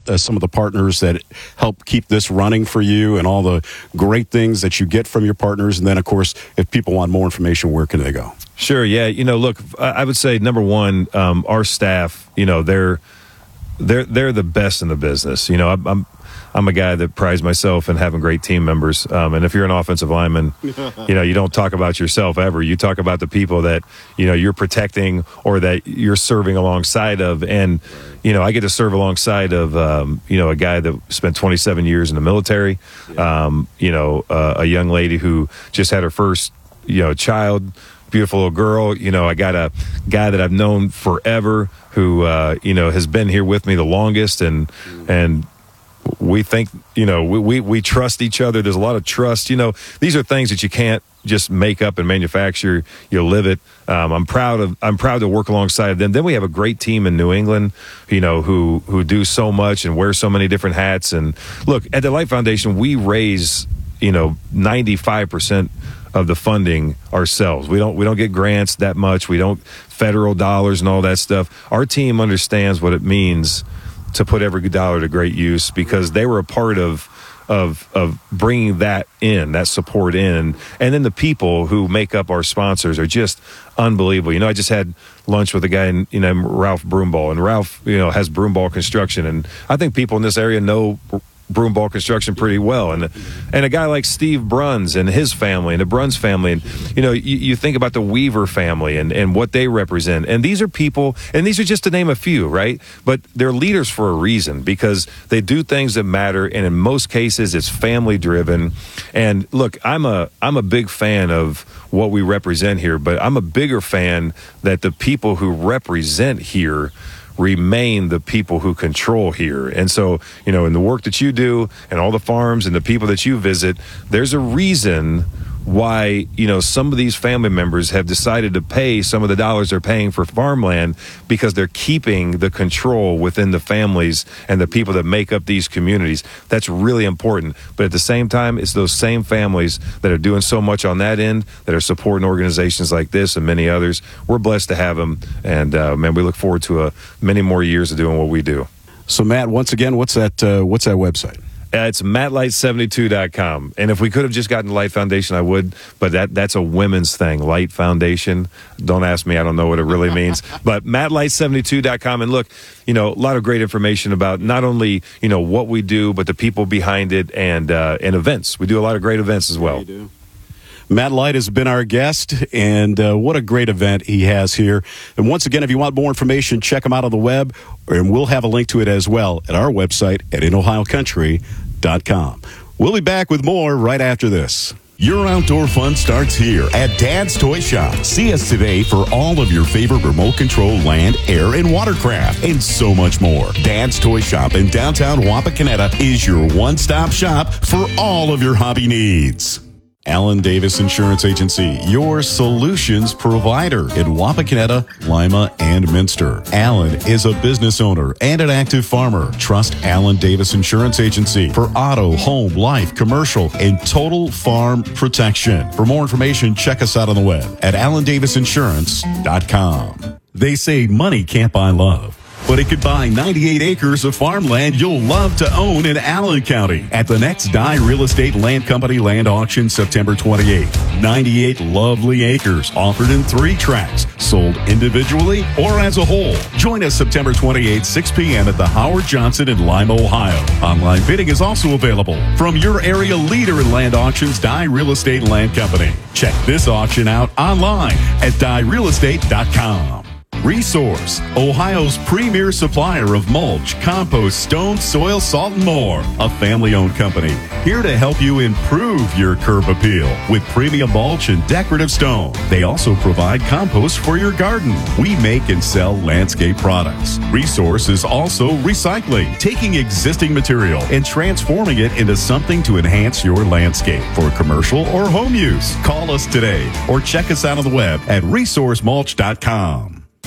some of the partners that help keep this running for you and all the great things that you get from your partners? And then, of course, if people want more information, where can they go? Sure. Yeah. Look, I would say number one, our staff, they're the best in the business. I'm a guy that prides myself in having great team members. And if you're an offensive lineman, you don't talk about yourself ever. You talk about the people that, you're protecting or that you're serving alongside of. And, I get to serve alongside of, a guy that spent 27 years in the military, a young lady who just had her first, child, beautiful little girl. I got a guy that I've known forever who, has been here with me the longest and we think, we trust each other. There's a lot of trust. These are things that you can't just make up and manufacture. You live it. I'm proud to work alongside them. Then we have a great team in New England, who do so much and wear so many different hats. And look, at the Light Foundation, we raise, 95% of the funding ourselves. We don't get grants that much. We don't federal dollars and all that stuff. Our team understands what it means to put every dollar to great use because they were a part of bringing that support in. And then the people who make up our sponsors are just unbelievable. I just had lunch with a guy named Ralph Broomball, and Ralph, has Broomball Construction. And I think people in this area know Broomball Construction pretty well, and a guy like Steve Bruns and his family and the Bruns family, and you think about the Weaver family and what they represent, and these are people, and these are just to name a few, right? But they're leaders for a reason because they do things that matter, and in most cases it's family driven. And look, I'm a big fan of what we represent here, but I'm a bigger fan that the people who represent here remain the people who control here. And so, in the work that you do and all the farms and the people that you visit, there's a reason why, some of these family members have decided to pay some of the dollars they're paying for farmland because they're keeping the control within the families and the people that make up these communities. That's really important. But at the same time, it's those same families that are doing so much on that end that are supporting organizations like this and many others. We're blessed to have them. And, we look forward to many more years of doing what we do. So, Matt, once again, what's that website? It's mattlight72.com. And if we could have just gotten Light Foundation, I would. But that's a women's thing, Light Foundation. Don't ask me. I don't know what it really means. But mattlight72.com. And look, a lot of great information about not only, what we do, but the people behind it and events. We do a lot of great events as well. Yeah, you do. Matt Light has been our guest, and what a great event he has here. And once again, if you want more information, check him out on the web, and we'll have a link to it as well at our website at InOhioCountry.com. We'll be back with more right after this. Your outdoor fun starts here at Dad's Toy Shop. See us today for all of your favorite remote control land, air, and watercraft, and so much more. Dad's Toy Shop in downtown Wapakoneta is your one-stop shop for all of your hobby needs. Alan Davis Insurance Agency, your solutions provider in Wapakoneta, Lima, and Minster. Alan is a business owner and an active farmer. Trust Alan Davis Insurance Agency for auto, home, life, commercial, and total farm protection. For more information, check us out on the web at AlanDavisInsurance.com. They say money can't buy love, but it could buy 98 acres of farmland you'll love to own in Allen County at the next Dye Real Estate Land Company land auction September 28th. 98 lovely acres offered in 3 tracts, sold individually or as a whole. Join us September 28th, 6 p.m. at the Howard Johnson in Lima, Ohio. Online bidding is also available from your area leader in land auctions, Dye Real Estate Land Company. Check this auction out online at dyerealestate.com. Resource, Ohio's premier supplier of mulch, compost, stone, soil, salt, and more. A family-owned company here to help you improve your curb appeal with premium mulch and decorative stone. They also provide compost for your garden. We make and sell landscape products. Resource is also recycling, taking existing material and transforming it into something to enhance your landscape for commercial or home use. Call us today or check us out on the web at resourcemulch.com.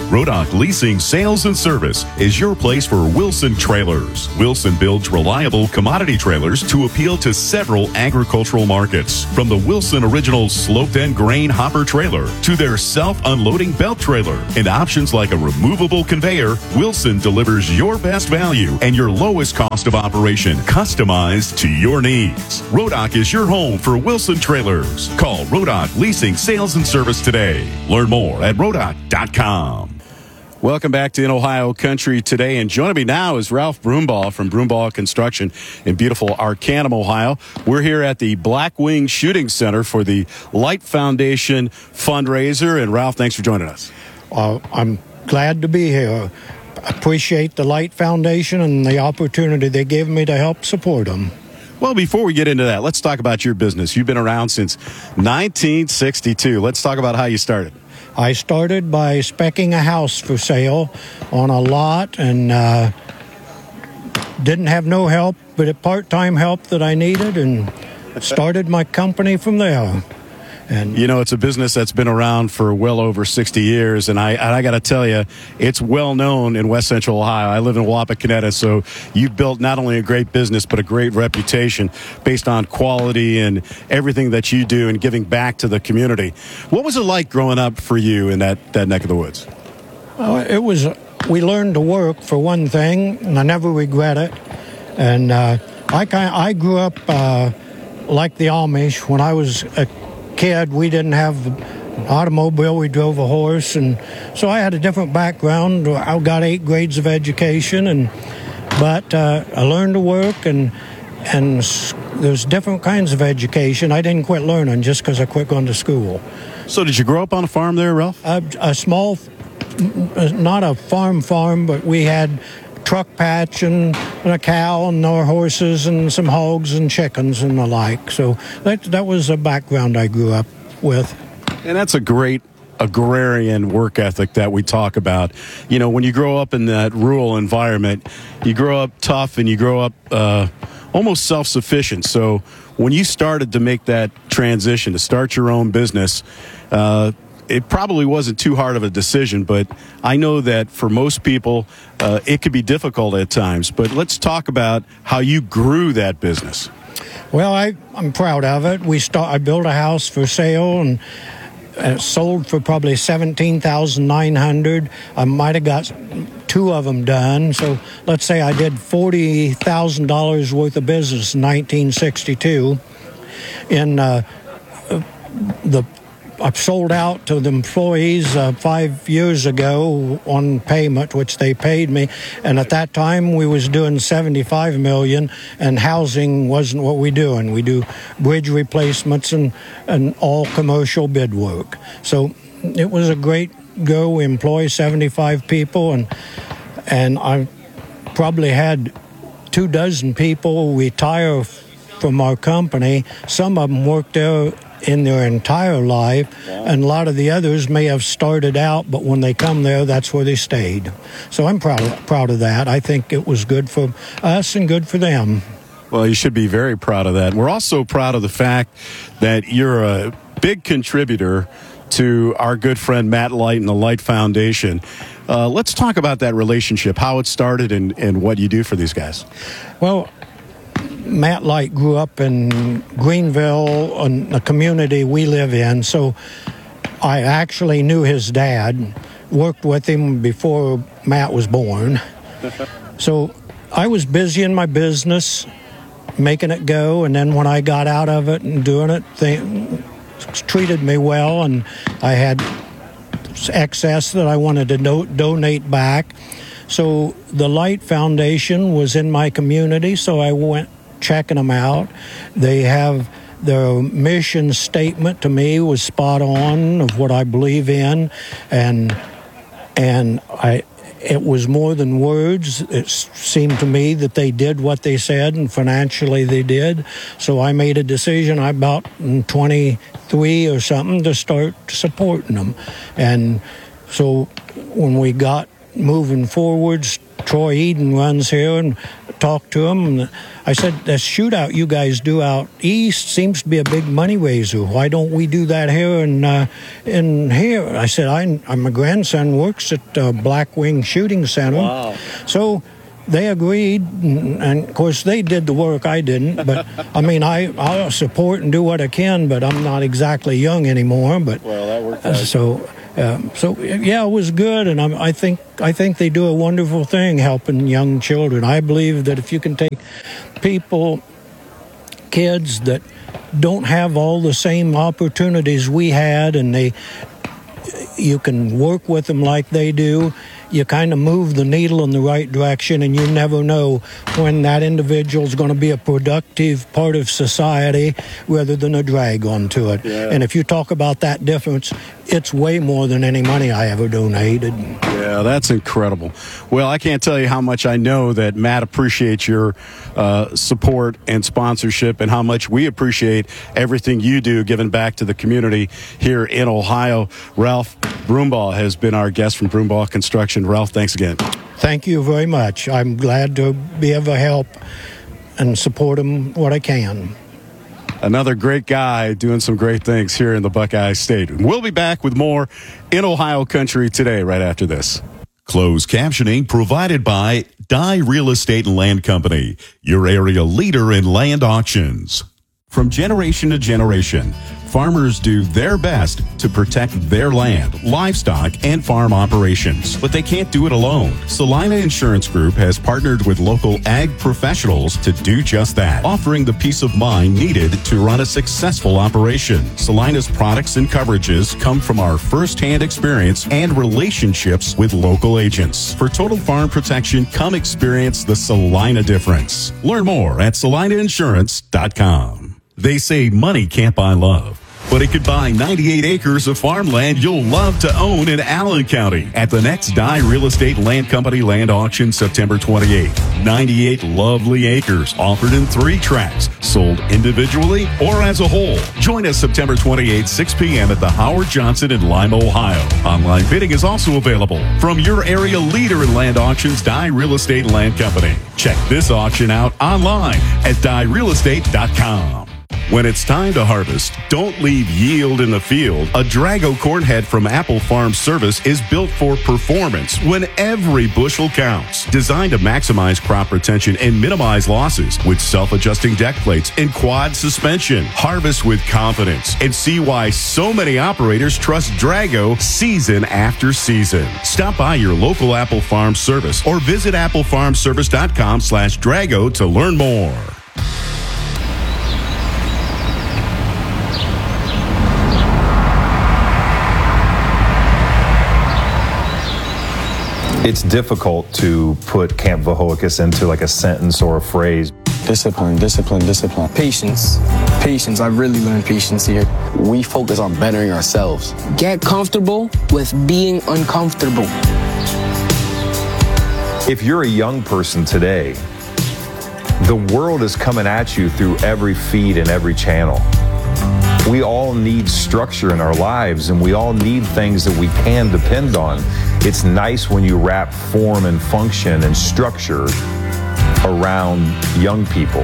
Rodock Leasing Sales and Service is your place for Wilson Trailers. Wilson builds reliable commodity trailers to appeal to several agricultural markets. From the Wilson Original sloped end grain hopper trailer to their self-unloading belt trailer and options like a removable conveyor, Wilson delivers your best value and your lowest cost of operation, customized to your needs. Rodock is your home for Wilson Trailers. Call Rodock Leasing Sales and Service today. Learn more at rodock.com. Welcome back to In Ohio Country today, and joining me now is Ralph Brumbaugh from Brumbaugh Construction in beautiful Arcanum, Ohio. We're here at the Blackwing Shooting Center for the Light Foundation fundraiser, and Ralph, thanks for joining us. I'm glad to be here. Appreciate the Light Foundation and the opportunity they gave me to help support them. Well, before we get into that, let's talk about your business. You've been around since 1962. Let's talk about how you started. I started by speccing a house for sale on a lot and didn't have no help, but a part-time help that I needed, and started my company from there. And you know, it's a business that's been around for well over 60 years, and I got to tell you, it's well known in West Central Ohio. I live in Wapakoneta, so you've built not only a great business, but a great reputation based on quality and everything that you do and giving back to the community. What was it like growing up for you in that neck of the woods? We learned to work, for one thing, and I never regret it. And I grew up like the Amish. When I was a kid, we didn't have an automobile, we drove a horse, and so I had a different background. I got 8 grades of education, but I learned to work, and there's different kinds of education. I didn't quit learning just because I quit going to school. So did you grow up on a farm there, Ralph? A small, not a farm, but we had truck patch and a cow and our horses and some hogs and chickens and the like. So that was a background I grew up with. And that's a great agrarian work ethic that we talk about. You know, when you grow up in that rural environment, you grow up tough and you grow up almost self-sufficient. So when you started to make that transition to start your own business, it probably wasn't too hard of a decision, but I know that for most people, it could be difficult at times. But let's talk about how you grew that business. Well, I'm proud of it. I built a house for sale, and it sold for probably $17,900. I might have got 2 of them done. So let's say I did $40,000 worth of business in 1962. I sold out to the employees 5 years ago on payment, which they paid me. And at that time, we was doing $75 million, and housing wasn't what we doing. We do bridge replacements and all commercial bid work. So it was a great go. We employ 75 people, and I probably had 24 people retire from our company. Some of them worked there in their entire life, and a lot of the others may have started out, but when they come there, that's where they stayed. So I'm proud of that. I think it was good for us and good for them. Well, you should be very proud of that. We're also proud of the fact that you're a big contributor to our good friend Matt Light and the Light Foundation. Let's talk about that relationship, how it started and what you do for these guys. Well, Matt Light grew up in Greenville, in the community we live in, so I actually knew his dad, worked with him before Matt was born. So I was busy in my business, making it go, and then when I got out of it and doing it, they treated me well, and I had excess that I wanted to donate back. So the Light Foundation was in my community, so I went checking them out. They have their mission statement to me was spot on of what I believe in, and it was more than words. It seemed to me that they did what they said, and financially they did. So I made a decision about 23 or something to start supporting them. And so when we got moving forwards, Troy Eden runs here, and talked to them. I said, the shootout you guys do out east seems to be a big money raiser. Why don't we do that here in here? I said, my grandson works at Blackwing Shooting Center. Wow. So they agreed, and of course they did the work, I didn't. But I mean, I'll support and do what I can, but I'm not exactly young anymore. But Well, that worked out. So yeah, it was good, and I think they do a wonderful thing helping young children. I believe that if you can take kids that don't have all the same opportunities we had, and you can work with them like they do, you kind of move the needle in the right direction, and you never know when that individual is going to be a productive part of society rather than a drag onto it. Yeah. And if you talk about that difference, it's way more than any money I ever donated. Yeah, that's incredible. Well, I can't tell you how much I know that Matt appreciates your support and sponsorship, and how much we appreciate everything you do giving back to the community here in Ohio. Ralph Broombaugh has been our guest from Broombaugh Construction. Ralph, thanks again. Thank you very much. I'm glad to be able to help and support them what I can. Another great guy doing some great things here in the Buckeye State. We'll be back with more in Ohio Country today right after this. Closed captioning provided by Dye Real Estate and Land Company, your area leader in land auctions. From generation to generation, farmers do their best to protect their land, livestock, and farm operations. But they can't do it alone. Salina Insurance Group has partnered with local ag professionals to do just that, offering the peace of mind needed to run a successful operation. Salina's products and coverages come from our first-hand experience and relationships with local agents. For total farm protection, come experience the Salina difference. Learn more at salinainsurance.com. They say money can't buy love, but it could buy 98 acres of farmland you'll love to own in Allen County at the next Dye Real Estate Land Company land auction September 28th. 98 lovely acres offered in 3 tracts, sold individually or as a whole. Join us September 28th, 6 p.m. at the Howard Johnson in Lima, Ohio. Online bidding is also available from your area leader in land auctions, Dye Real Estate Land Company. Check this auction out online at dyerealestate.com. When it's time to harvest, don't leave yield in the field. A Drago corn head from Apple Farm Service is built for performance when every bushel counts. Designed to maximize crop retention and minimize losses with self-adjusting deck plates and quad suspension. Harvest with confidence and see why so many operators trust Drago season after season. Stop by your local Apple Farm Service or visit applefarmservice.com/Drago to learn more. It's difficult to put Camp Vahoakis into like a sentence or a phrase. Discipline, discipline, discipline. Patience. Patience. I really learned patience here. We focus on bettering ourselves. Get comfortable with being uncomfortable. If you're a young person today, the world is coming at you through every feed and every channel. We all need structure in our lives, and we all need things that we can depend on. It's nice when you wrap form and function and structure around young people.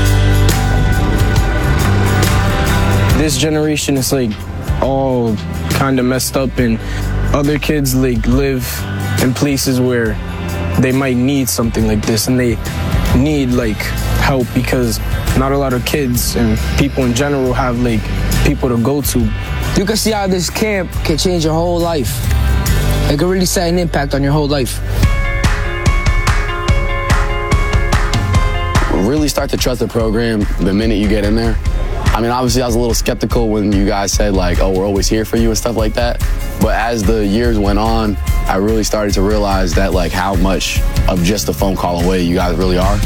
This generation is like all kind of messed up, and other kids like live in places where they might need something like this, and they need like help because not a lot of kids and people in general have like people to go to. You can see how this camp can change your whole life. It can really set an impact on your whole life. Really start to trust the program the minute you get in there. I mean, obviously I was a little skeptical when you guys said like, oh, we're always here for you and stuff like that. But as the years went on, I really started to realize that like how much of just a phone call away you guys really are.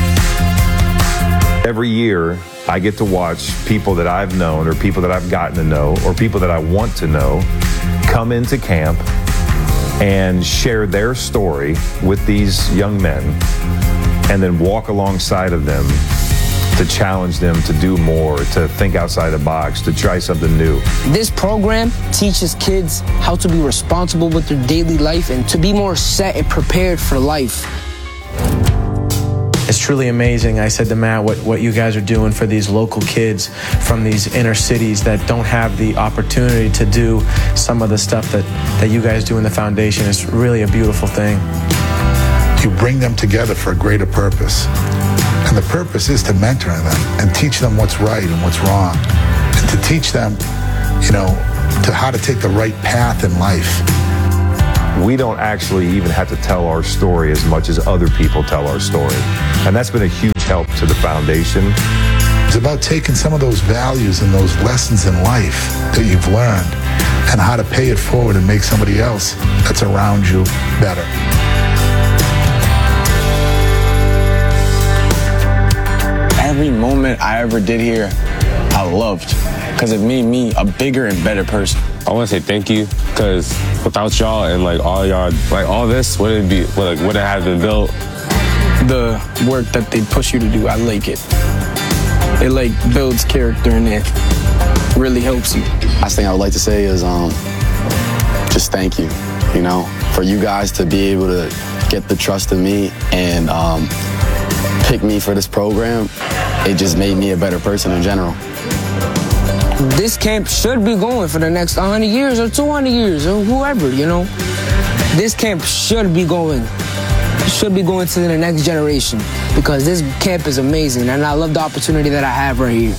Every year, I get to watch people that I've known or people that I've gotten to know or people that I want to know come into camp and share their story with these young men and then walk alongside of them to challenge them to do more, to think outside the box, to try something new. This program teaches kids how to be responsible with their daily life and to be more set and prepared for life. it's truly amazing. I said to Matt, what you guys are doing for these local kids from these inner cities that don't have the opportunity to do some of the stuff that you guys do in the foundation is really a beautiful thing. You bring them together for a greater purpose. And the purpose is to mentor them and teach them what's right and what's wrong. And to teach them, to how to take the right path in life. We don't actually even have to tell our story as much as other people tell our story. And that's been a huge help to the foundation. It's about taking some of those values and those lessons in life that you've learned and how to pay it forward and make somebody else that's around you better. Every moment I ever did here, I loved, because it made me a bigger and better person. I want to say thank you, because without y'all and all y'all, all this wouldn't have been built. The work that they push you to do, I like it. It builds character and it really helps you. Last thing I would like to say is just thank you, for you guys to be able to get the trust of me and pick me for this program. It just made me a better person in general. This camp should be going for the next 100 years or 200 years or whoever, This camp should be going to the next generation because this camp is amazing and I love the opportunity that I have right here.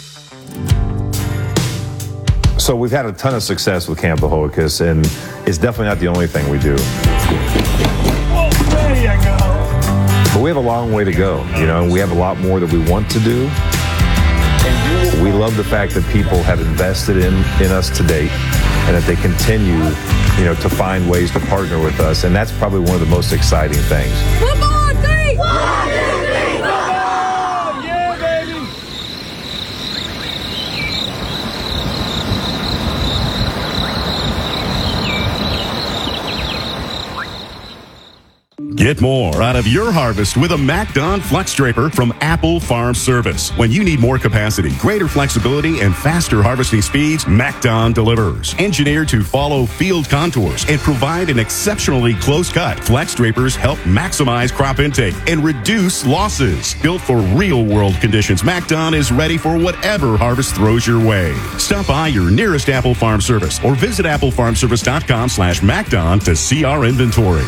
So we've had a ton of success with Camp Ahoicus, and it's definitely not the only thing we do. There you go. But we have a long way to go, and we have a lot more that we want to do. We love the fact that people have invested in us to date and that they continue, to find ways to partner with us. And that's probably one of the most exciting things. Come on, 3! 1, 2, 3, come on! Yeah, baby! Get more out of your harvest with a MacDon Flex Draper from Apple Farm Service. When you need more capacity, greater flexibility, and faster harvesting speeds, MacDon delivers. Engineered to follow field contours and provide an exceptionally close cut, Flex Drapers help maximize crop intake and reduce losses. Built for real-world conditions, MacDon is ready for whatever harvest throws your way. Stop by your nearest Apple Farm Service or visit applefarmservice.com/MacDon to see our inventory.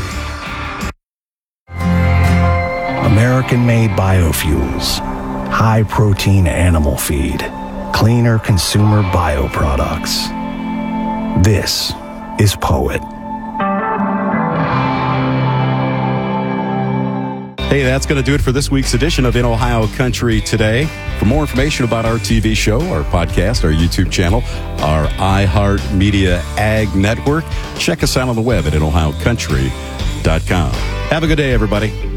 American-made biofuels, high-protein animal feed, cleaner consumer bioproducts. This is Poet. Hey, that's going to do it for this week's edition of In Ohio Country Today. For more information about our TV show, our podcast, our YouTube channel, our iHeartMedia Ag Network, check us out on the web at inohiocountry.com. Have a good day, everybody.